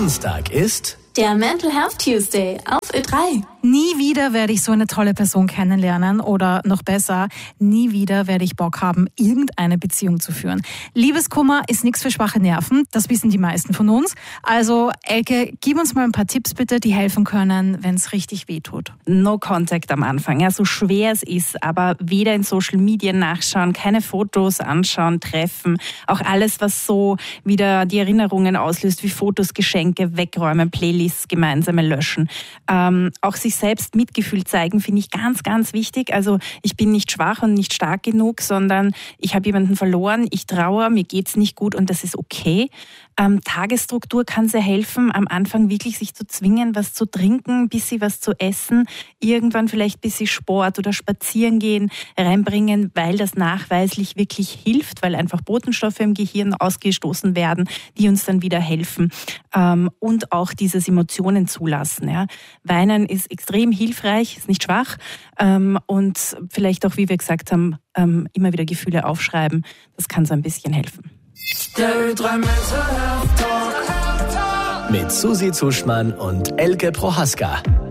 Donnerstag ist der Mental Health Tuesday auf Ö3. Nie wieder werde ich so eine tolle Person kennenlernen oder noch besser, nie wieder werde ich Bock haben, irgendeine Beziehung zu führen. Liebeskummer ist nichts für schwache Nerven, das wissen die meisten von uns. Also Elke, gib uns mal ein paar Tipps bitte, die helfen können, wenn es richtig wehtut. No Contact am Anfang, ja, so schwer es ist, aber weder in Social Media nachschauen, keine Fotos anschauen, treffen, auch alles, was so wieder die Erinnerungen auslöst, wie Fotos, Geschenke, wegräumen, Playlists, gemeinsame löschen. Auch sich selbst Mitgefühl zeigen, finde ich ganz, ganz wichtig. Also ich bin nicht schwach und nicht stark genug, sondern ich habe jemanden verloren, ich trauere, mir geht's nicht gut und das ist okay. Tagesstruktur kann sehr helfen, am Anfang wirklich sich zu zwingen, was zu trinken, ein bisschen was zu essen, irgendwann vielleicht ein bisschen Sport oder spazieren gehen, reinbringen, weil das nachweislich wirklich hilft, weil einfach Botenstoffe im Gehirn ausgestoßen werden, die uns dann wieder helfen. Und auch dieses Emotionen zulassen. Ja. Weinen ist extrem hilfreich, ist nicht schwach und vielleicht auch, wie wir gesagt haben, immer wieder Gefühle aufschreiben, das kann so ein bisschen helfen. der Ö3 Mental Health Talk mit Susi Zuschmann und Elke Prohaska.